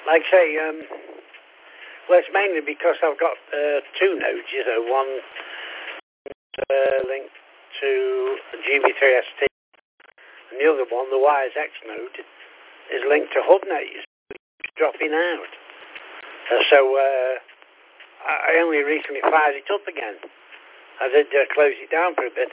like I say, well, it's mainly because I've got two nodes, you know, one linked to GB3ST, and the other one, the WiresX node, is linked to HubNet. It's dropping out. So I only recently fired it up again. I did close it down for a bit,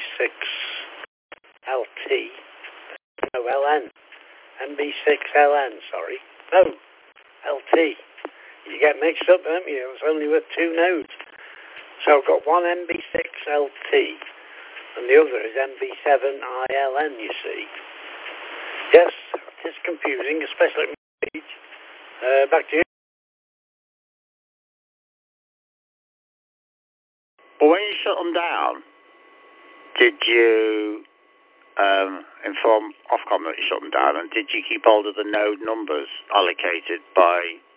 MB6LT, no, LN. MB6LN, sorry. No, LT. You get mixed up, don't you? It's only with two nodes. So I've got one MB6LT, and the other is MB7ILN, you see. Yes, it's confusing, especially at my age. Back to you. Well, when you shut them down, did you inform Ofcom that you shut them down, and did you keep hold of the node numbers allocated by,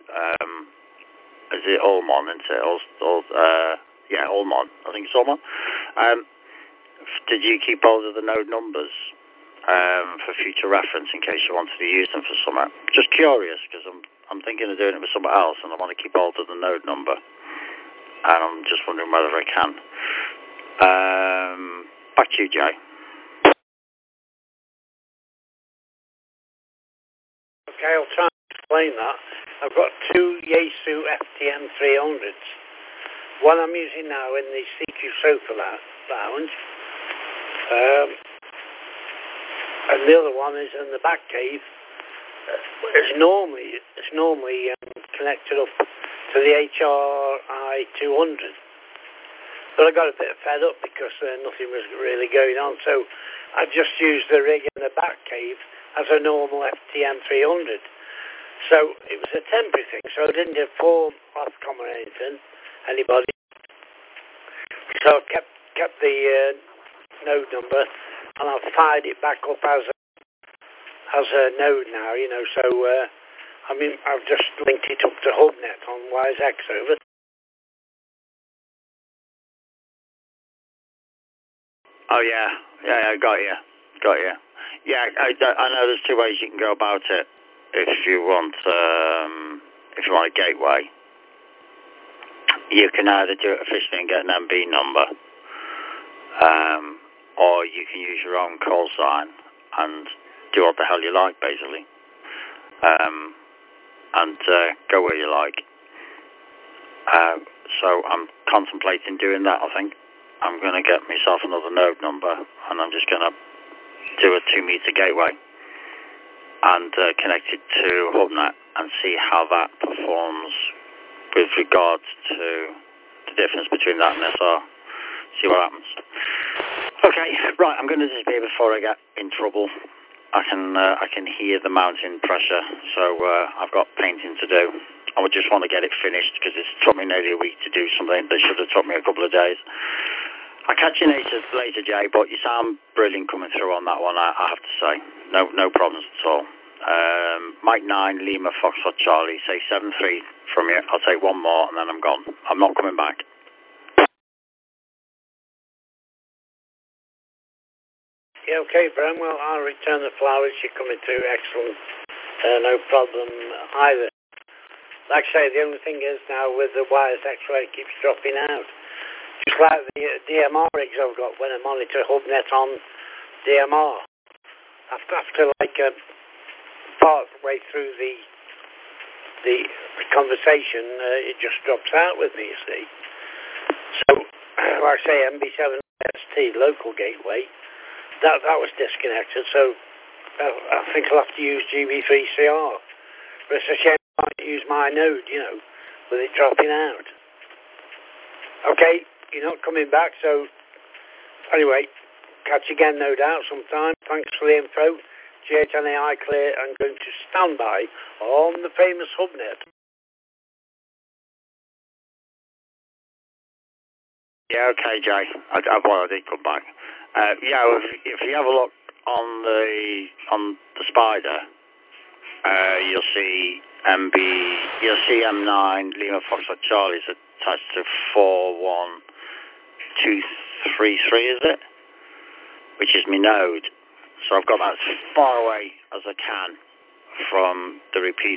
is it Allmon, isn't it? Yeah, Allmon. I think it's Allmon. Did you keep hold of the node numbers for future reference in case you wanted to use them for something? Just curious, because I'm thinking of doing it with someone else, and I want to keep hold of the node number. And I'm just wondering whether I can. Back to you, Jay. Okay, I'll try and explain that. I've got two Yaesu FTM 300s. One I'm using now in the CQ Sofa Lounge. And the other one is in the back cave. It's normally connected up to the HRI 200. But I got a bit fed up because nothing was really going on. So I just used the rig in the back cave as a normal FTM 300. So it was a temporary thing. So I didn't inform Ofcom or anybody. So I kept the node number, and I've fired it back up as a node now, you know. So I've just linked it up to HubNet on WiresX over. Oh yeah, got you. Yeah, I know there's two ways you can go about it. If you want a gateway, you can either do it officially and get an MB number, or you can use your own call sign and do what the hell you like, basically, and go where you like. So I'm contemplating doing that, I think. I'm going to get myself another node number, and I'm just going to do a 2-meter gateway and connect it to HubNet and see how that performs with regards to the difference between that and SR. See what happens. Okay, right, I'm going to disappear before I get in trouble. I can hear the mounting pressure, so I've got painting to do. I would just want to get it finished because it's took me nearly a week to do something that should have took me a couple of days. I'll catch you later, Jay, but you sound brilliant coming through on that one, I have to say. No problems at all. Mike 9, Lima, Foxtrot, Charlie, say 7-3 from you. I'll take one more and then I'm gone. I'm not coming back. Yeah, okay, Bram. Well, I'll return the flowers. You're coming through. Excellent. No problem either. Like I say, the only thing is now with the WiresX it keeps dropping out. Just like the DMR rigs I've got when I monitor HubNet on DMR. After like part way through the conversation, it just drops out with me, you see. So, like I say, MB7ST local gateway, that was disconnected, so I think I'll have to use GB3CR. But it's a shame I can't use my node, you know, with it dropping out. Okay, you're not coming back, so anyway, catch you again, no doubt, sometime. Thanks for the info. GHNAI clear and going to stand by on the famous HubNet. Yeah, okay, Jay. I did come back. If you have a look on the Spider, you'll see M9 Lima Foxtrot Charlie is attached to 41233, is it? Which is my node. So I've got that as far away as I can from the repeat